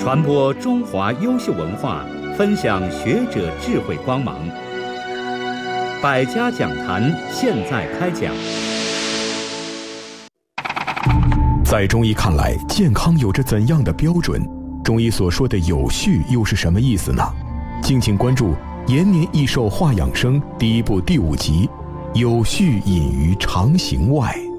传播中华优秀文化，分享学者智慧光芒。百家讲坛现在开讲。 在中医看来，健康有着怎样的标准？中医所说的有序又是什么意思呢？敬请关注延年益寿话养生第1部第5集，有序隐于常形外。